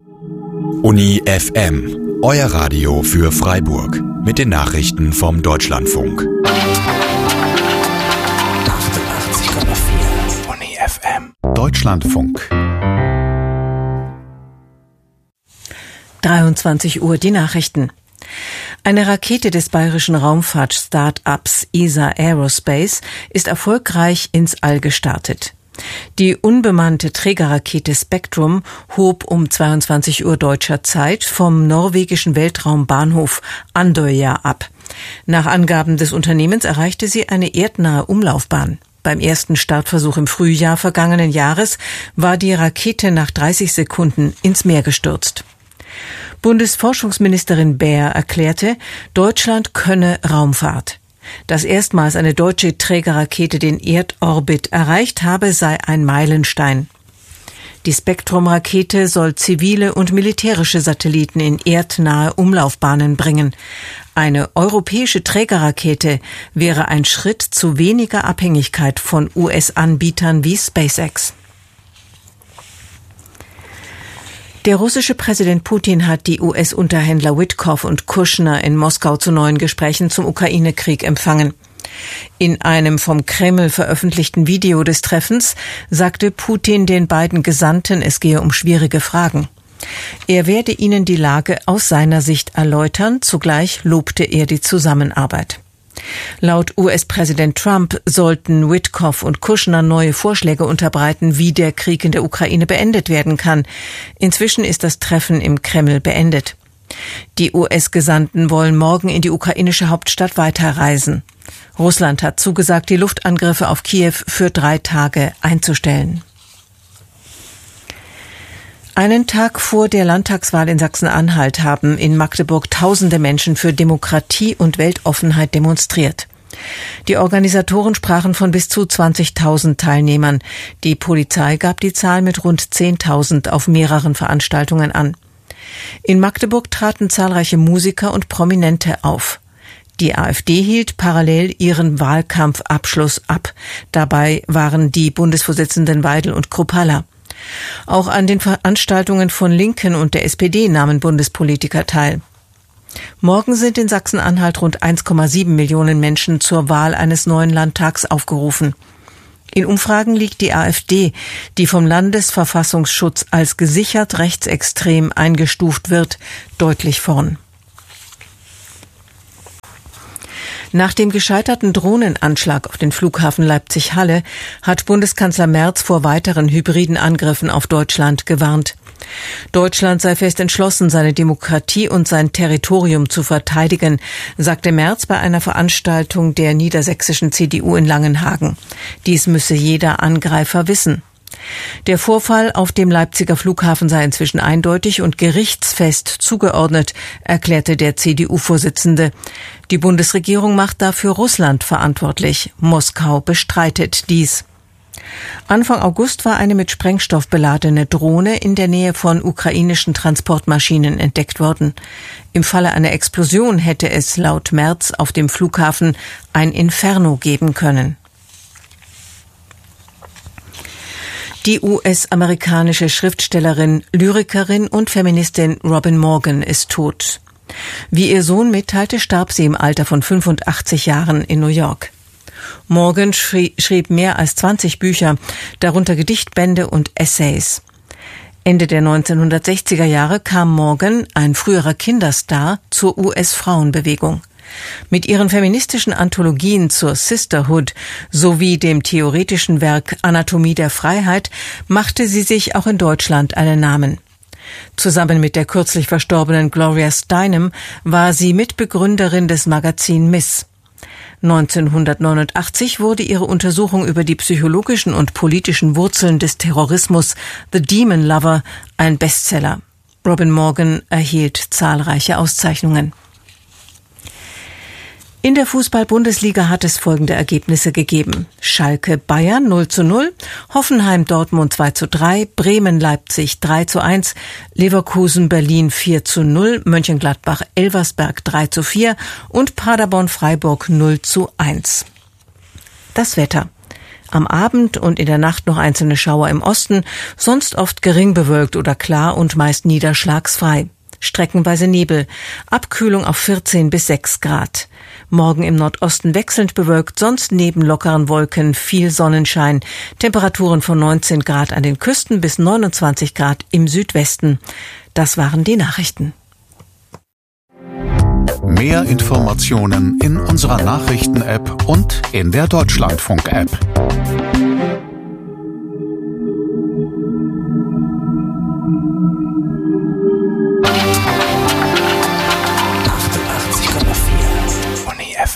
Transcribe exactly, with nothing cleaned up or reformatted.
Uni F M, euer Radio für Freiburg. Mit den Nachrichten vom Deutschlandfunk. achtundachtzig Komma vier Uni F M. Deutschlandfunk. dreiundzwanzig Uhr die Nachrichten. Eine Rakete des bayerischen Raumfahrt-Start-ups E S A Aerospace ist erfolgreich ins All gestartet. Die unbemannte Trägerrakete Spektrum hob um zweiundzwanzig Uhr deutscher Zeit vom norwegischen Weltraumbahnhof Andøya ab. Nach Angaben des Unternehmens erreichte sie eine erdnahe Umlaufbahn. Beim ersten Startversuch im Frühjahr vergangenen Jahres war die Rakete nach dreißig Sekunden ins Meer gestürzt. Bundesforschungsministerin Baer erklärte, Deutschland könne Raumfahrt. Dass erstmals eine deutsche Trägerrakete den Erdorbit erreicht habe, sei ein Meilenstein. Die Spektrum-Rakete soll zivile und militärische Satelliten in erdnahe Umlaufbahnen bringen. Eine europäische Trägerrakete wäre ein Schritt zu weniger Abhängigkeit von U S-Anbietern wie SpaceX. Der russische Präsident Putin hat die U S-Unterhändler Witkoff und Kushner in Moskau zu neuen Gesprächen zum Ukraine-Krieg empfangen. In einem vom Kreml veröffentlichten Video des Treffens sagte Putin den beiden Gesandten, es gehe um schwierige Fragen. Er werde ihnen die Lage aus seiner Sicht erläutern, zugleich lobte er die Zusammenarbeit. Laut U S-Präsident Trump sollten Witkoff und Kushner neue Vorschläge unterbreiten, wie der Krieg in der Ukraine beendet werden kann. Inzwischen ist das Treffen im Kreml beendet. Die U S-Gesandten wollen morgen in die ukrainische Hauptstadt weiterreisen. Russland hat zugesagt, die Luftangriffe auf Kiew für drei Tage einzustellen. Einen Tag vor der Landtagswahl in Sachsen-Anhalt haben in Magdeburg tausende Menschen für Demokratie und Weltoffenheit demonstriert. Die Organisatoren sprachen von bis zu zwanzigtausend Teilnehmern. Die Polizei gab die Zahl mit rund zehntausend auf mehreren Veranstaltungen an. In Magdeburg traten zahlreiche Musiker und Prominente auf. Die AfD hielt parallel ihren Wahlkampfabschluss ab. Dabei waren die Bundesvorsitzenden Weidel und Kruppalla. Auch an den Veranstaltungen von Linken und der S P D nahmen Bundespolitiker teil. Morgen sind in Sachsen-Anhalt rund eins Komma sieben Millionen Menschen zur Wahl eines neuen Landtags aufgerufen. In Umfragen liegt die AfD, die vom Landesverfassungsschutz als gesichert rechtsextrem eingestuft wird, deutlich vorn. Nach dem gescheiterten Drohnenanschlag auf den Flughafen Leipzig-Halle hat Bundeskanzler Merz vor weiteren hybriden Angriffen auf Deutschland gewarnt. Deutschland sei fest entschlossen, seine Demokratie und sein Territorium zu verteidigen, sagte Merz bei einer Veranstaltung der niedersächsischen C D U in Langenhagen. Dies müsse jeder Angreifer wissen. Der Vorfall auf dem Leipziger Flughafen sei inzwischen eindeutig und gerichtsfest zugeordnet, erklärte der C D U-Vorsitzende. Die Bundesregierung macht dafür Russland verantwortlich. Moskau bestreitet dies. Anfang August war eine mit Sprengstoff beladene Drohne in der Nähe von ukrainischen Transportmaschinen entdeckt worden. Im Falle einer Explosion hätte es laut Merz auf dem Flughafen ein Inferno geben können. Die U S-amerikanische Schriftstellerin, Lyrikerin und Feministin Robin Morgan ist tot. Wie ihr Sohn mitteilte, starb sie im Alter von fünfundachtzig Jahren in New York. Morgan schrie, schrieb mehr als zwanzig Bücher, darunter Gedichtbände und Essays. Ende der neunzehnhundertsechziger Jahre kam Morgan, ein früherer Kinderstar, zur U S-Frauenbewegung. Mit ihren feministischen Anthologien zur Sisterhood sowie dem theoretischen Werk Anatomie der Freiheit machte sie sich auch in Deutschland einen Namen. Zusammen mit der kürzlich verstorbenen Gloria Steinem war sie Mitbegründerin des Magazin Miss. neunzehnhundertneunundachtzig wurde ihre Untersuchung über die psychologischen und politischen Wurzeln des Terrorismus The Demon Lover ein Bestseller. Robin Morgan erhielt zahlreiche Auszeichnungen. In der Fußball-Bundesliga hat es folgende Ergebnisse gegeben. Schalke Bayern null zu null, Hoffenheim Dortmund zwei zu drei, Bremen Leipzig drei zu eins, Leverkusen Berlin vier zu null, Mönchengladbach Elversberg drei zu vier und Paderborn Freiburg null zu eins. Das Wetter. Am Abend und in der Nacht noch einzelne Schauer im Osten, sonst oft gering bewölkt oder klar und meist niederschlagsfrei. Streckenweise Nebel, Abkühlung auf vierzehn bis sechs Grad. Morgen im Nordosten wechselnd bewölkt, sonst neben lockeren Wolken viel Sonnenschein. Temperaturen von neunzehn Grad an den Küsten bis neunundzwanzig Grad im Südwesten. Das waren die Nachrichten. Mehr Informationen in unserer Nachrichten-App und in der Deutschlandfunk-App.